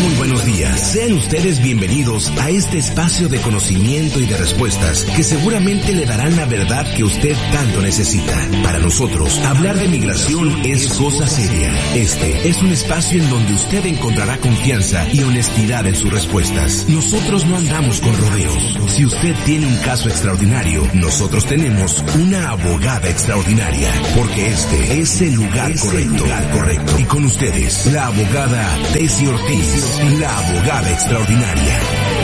Muy buenos días. Sean ustedes bienvenidos a este espacio de conocimiento y de respuestas que seguramente le darán la verdad que usted tanto necesita. Para nosotros, hablar de migración es cosa seria. Este es un espacio en donde usted encontrará confianza y honestidad en sus respuestas. Nosotros no andamos con rodeos. Si usted tiene un caso extraordinario, nosotros tenemos una abogada extraordinaria, porque este es el lugar correcto. Y con ustedes, la abogada Tessie Ortiz, la abogada extraordinaria.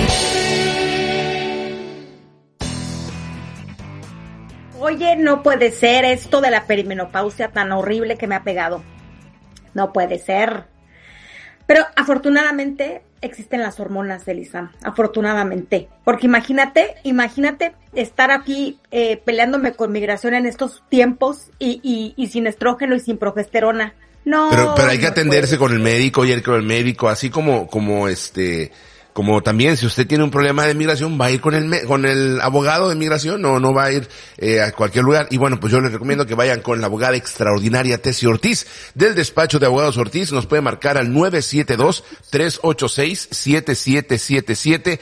Oye, no puede ser esto de la perimenopausia tan horrible que me ha pegado. No puede ser. Pero afortunadamente existen las hormonas, Elisa. Afortunadamente. Porque imagínate estar aquí peleándome con migración en estos tiempos y sin estrógeno y sin progesterona. No. Pero hay que atenderse con el médico y ir con el médico, así como también si usted tiene un problema de migración, va a ir con el abogado de migración, no va a ir a cualquier lugar. Y bueno, pues yo les recomiendo que vayan con la abogada extraordinaria Tessie Ortiz del despacho de abogados Ortiz. Nos puede marcar al 972-386-7777,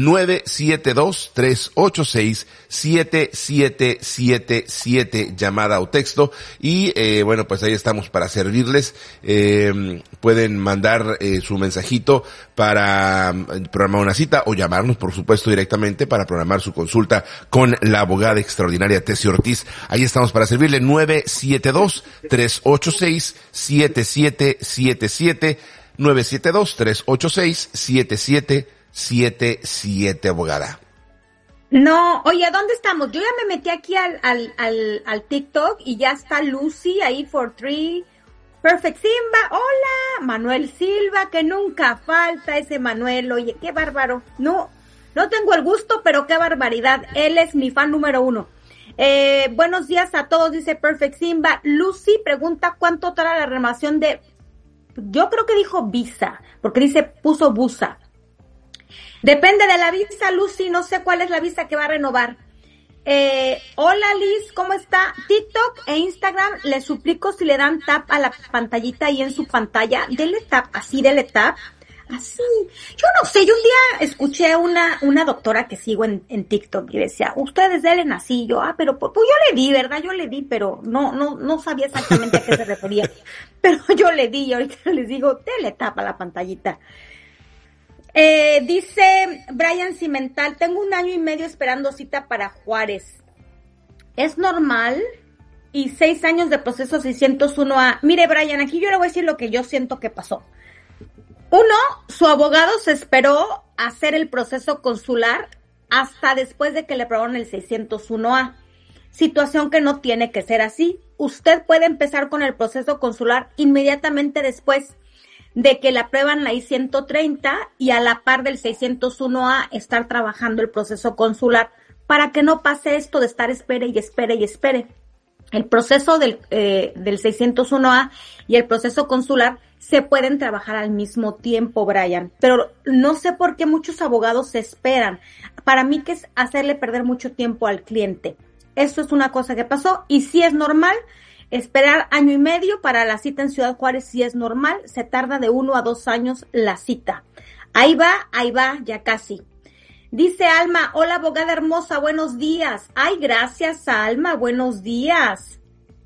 972-386-7777, llamada o texto. Y bueno, pues ahí estamos para servirles. Pueden mandar su mensajito para programar una cita o llamarnos, por supuesto, directamente para programar su consulta con la abogada extraordinaria Tessie Ortiz. Ahí estamos para servirle. 972-386-7777, 972-386-7777, abogada. No, oye, ¿dónde estamos? Yo ya me metí aquí al TikTok y ya está Lucy ahí for 3. Perfect Simba, hola, Manuel Silva, que nunca falta ese Manuel, oye, qué bárbaro. No tengo el gusto, pero qué barbaridad, él es mi fan número 1. Buenos días a todos, dice Perfect Simba. Lucy pregunta cuánto tarda la renovación de, yo creo que dijo visa, porque puso busa. Depende de la visa, Lucy, no sé cuál es la visa que va a renovar. Hola Liz, ¿cómo está? TikTok e Instagram, les suplico si le dan tap a la pantallita ahí en su pantalla, dele tap, así. Yo no sé, yo un día escuché una doctora que sigo en TikTok y decía, ustedes denle así, yo, pero pues yo le di, ¿verdad? Yo le di, pero no sabía exactamente a qué se refería, pero yo le di y ahorita les digo, dele tap a la pantallita. Dice Brian Cimental, tengo 1 año y medio esperando cita para Juárez. ¿Es normal? Y 6 años de proceso 601A. Mire, Brian, aquí yo le voy a decir lo que yo siento que pasó. 1, su abogado se esperó a hacer el proceso consular hasta después de que le aprobaron el 601A. Situación que no tiene que ser así. Usted puede empezar con el proceso consular inmediatamente después de que le aprueban la I-130 y a la par del 601A estar trabajando el proceso consular para que no pase esto de estar espere. El proceso del 601A y el proceso consular se pueden trabajar al mismo tiempo, Brian, pero no sé por qué muchos abogados se esperan. Para mí que es hacerle perder mucho tiempo al cliente. Eso es una cosa que pasó y sí es normal. Esperar 1 año y medio para la cita en Ciudad Juárez sí es normal, se tarda de 1 a 2 años la cita. Ahí va, ya casi. Dice Alma, hola abogada hermosa, buenos días. Ay, gracias Alma, buenos días.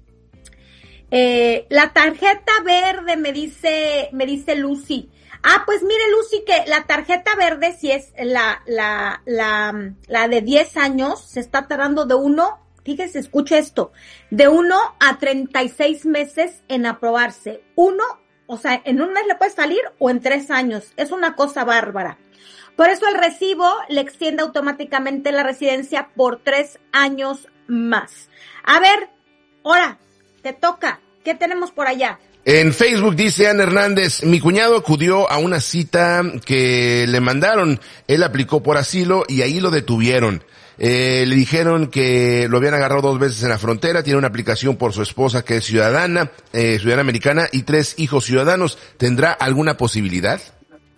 La tarjeta verde me dice Lucy. Pues mire Lucy que la tarjeta verde si es la de 10 años, se está tardando de 1. Fíjese, escuche esto, de 1 a 36 meses en aprobarse. En un mes le puede salir o en 3 años. Es una cosa bárbara. Por eso el recibo le extiende automáticamente la residencia por 3 años más. A ver, ahora, te toca. ¿Qué tenemos por allá? En Facebook dice Ana Hernández, mi cuñado acudió a una cita que le mandaron. Él aplicó por asilo y ahí lo detuvieron. Le dijeron que lo habían agarrado 2 veces en la frontera, tiene una aplicación por su esposa que es ciudadana americana y 3 hijos ciudadanos. ¿Tendrá alguna posibilidad?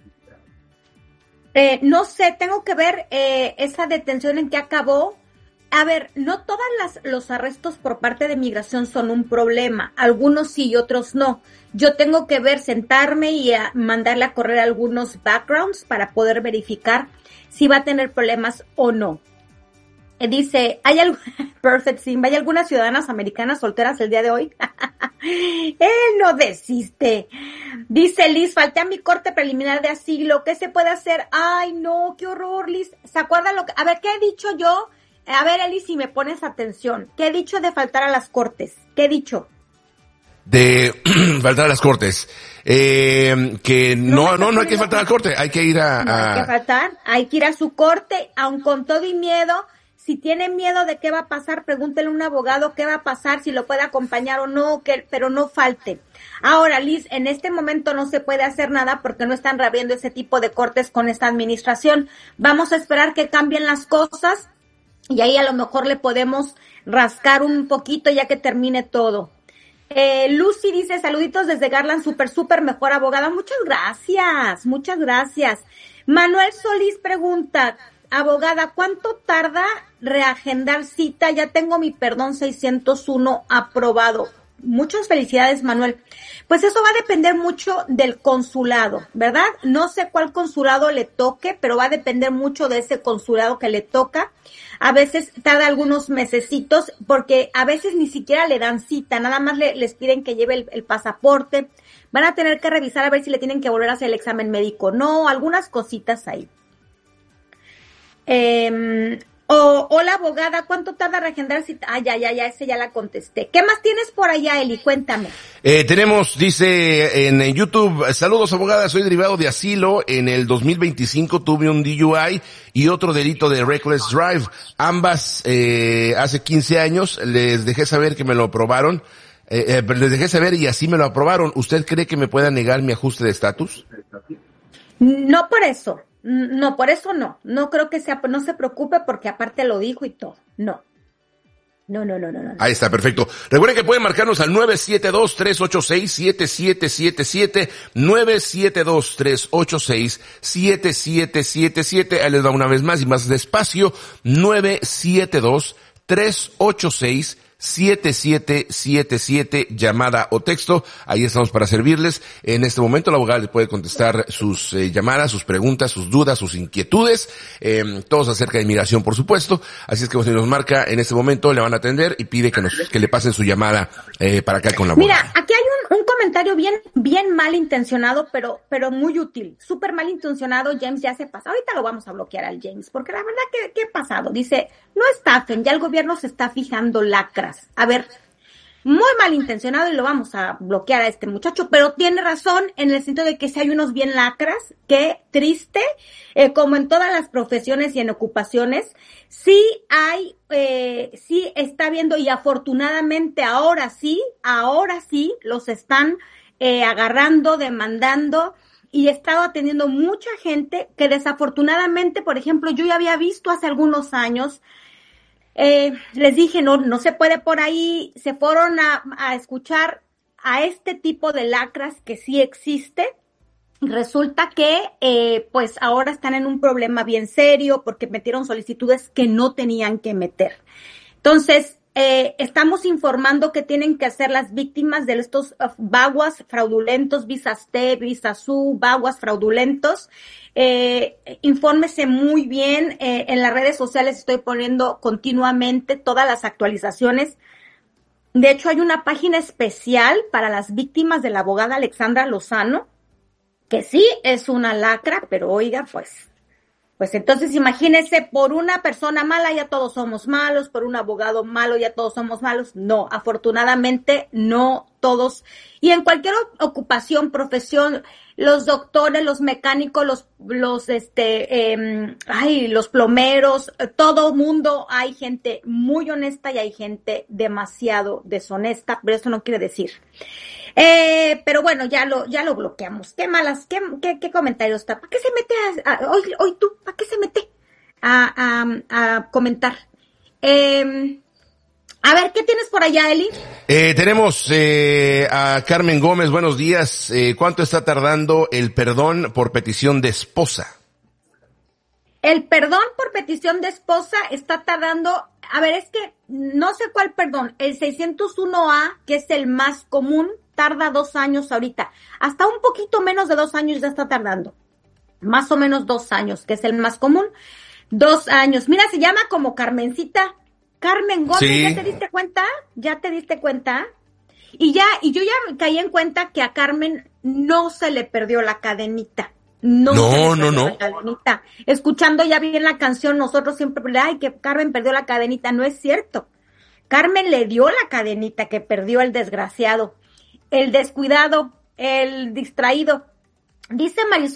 No sé, tengo que ver esa detención en qué acabó, a ver, no todos los arrestos por parte de migración son un problema. Algunos sí y otros no. Yo tengo que sentarme y mandarle a correr algunos backgrounds para poder verificar si va a tener problemas o no. Dice, Perfect Simba, ¿hay algunas ciudadanas americanas solteras el día de hoy? Él no desiste. Dice Liz, falté a mi corte preliminar de asilo, ¿qué se puede hacer? Ay, no, qué horror, Liz. ¿Se acuerdan a ver, ¿qué he dicho yo? A ver, Eli, si me pones atención. ¿Qué he dicho de faltar a las cortes? ¿Qué he dicho? De faltar a las cortes. Que no hay que faltar a la corte, hay que ir a... No hay que faltar, hay que ir a su corte, aun con todo y miedo. Si tiene miedo de qué va a pasar, pregúntele a un abogado qué va a pasar, si lo puede acompañar o no, pero no falte. Ahora, Liz, en este momento no se puede hacer nada porque no están reabriendo ese tipo de cortes con esta administración. Vamos a esperar que cambien las cosas y ahí a lo mejor le podemos rascar un poquito ya que termine todo. Lucy dice, saluditos desde Garland, súper mejor abogada. Muchas gracias. Manuel Solís pregunta, abogada, ¿cuánto tarda reagendar cita? Ya tengo mi perdón 601 aprobado. Muchas felicidades, Manuel. Pues eso va a depender mucho del consulado, ¿verdad? No sé cuál consulado le toque, pero va a depender mucho de ese consulado que le toca. A veces tarda algunos mesecitos porque a veces ni siquiera le dan cita, nada más les piden que lleve el pasaporte. Van a tener que revisar a ver si le tienen que volver a hacer el examen médico. No, algunas cositas ahí. Hola, abogada, ¿cuánto tarda reagendar cita? Ya, ese ya la contesté. ¿Qué más tienes por allá, Eli? Cuéntame. Tenemos, dice en YouTube, saludos, abogada, soy derivado de asilo. En el 2025 tuve un DUI y otro delito de reckless drive. Ambas, hace 15 años, les dejé saber que me lo aprobaron. Les dejé saber y así me lo aprobaron. ¿Usted cree que me pueda negar mi ajuste de estatus? No por eso. No, por eso no. No creo que no se preocupe porque aparte lo dijo y todo. No. Ahí está, perfecto. Recuerden que pueden marcarnos al 972-386-7777, 972-386-7777. Ahí les va una vez más y más despacio, 972-386-7777. 7777, llamada o texto. Ahí estamos para servirles. En este momento la abogada les puede contestar sus llamadas, sus preguntas, sus dudas, sus inquietudes, todos acerca de inmigración, por supuesto. Así es que si nos marca en este momento, le van a atender y pide que le pasen su llamada para acá con la abogada. Mira, aquí hay un comentario bien mal intencionado, pero muy útil. Súper mal intencionado. James ya se pasa. Ahorita lo vamos a bloquear al James, porque la verdad que ha pasado. Dice, no estafen, ya el gobierno se está fijando lacras. A ver, muy malintencionado y lo vamos a bloquear a este muchacho, pero tiene razón en el sentido de que si hay unos bien lacras, qué triste, como en todas las profesiones y en ocupaciones, sí está viendo y afortunadamente ahora sí los están agarrando, demandando. Y he estado atendiendo mucha gente que desafortunadamente, por ejemplo, yo ya había visto hace algunos años. Les dije, no se puede por ahí, se fueron a escuchar a este tipo de lacras que sí existe. Resulta que, pues ahora están en un problema bien serio porque metieron solicitudes que no tenían que meter. Entonces, estamos informando que tienen que hacer las víctimas de estos baguas fraudulentos, visas T, visas U, baguas fraudulentos. Infórmese muy bien, en las redes sociales estoy poniendo continuamente todas las actualizaciones. De hecho, hay una página especial para las víctimas de la abogada Alexandra Lozano, que sí es una lacra, pero oiga, pues entonces imagínese, por una persona mala ya todos somos malos, por un abogado malo ya todos somos malos. No, afortunadamente no todos. Y en cualquier ocupación, profesión, los doctores, los mecánicos, los plomeros, todo mundo, hay gente muy honesta y hay gente demasiado deshonesta, pero eso no quiere decir. Pero bueno, ya lo bloqueamos. ¿Qué comentarios está? ¿Para qué se mete hoy tú? ¿Para qué se mete a comentar? A ver, ¿qué tienes por allá, Eli? Tenemos a Carmen Gómez, buenos días. ¿Cuánto está tardando el perdón por petición de esposa? El perdón por petición de esposa está tardando, a ver, es que no sé cuál perdón, el 601A, que es el más común, tarda 2 años ahorita. Hasta un poquito menos de 2 años ya está tardando. Más o menos 2 años, que es el más común. 2 años. Mira, se llama como Carmencita. Carmen Gómez, Sí. ¿Ya te diste cuenta? ¿Ya te diste cuenta? Y yo ya caí en cuenta que a Carmen no se le perdió la cadenita. No. La cadenita. Escuchando ya bien la canción, nosotros siempre, ay, que Carmen perdió la cadenita. No es cierto. Carmen le dio la cadenita que perdió el desgraciado, el descuidado, el distraído. Dice Marisol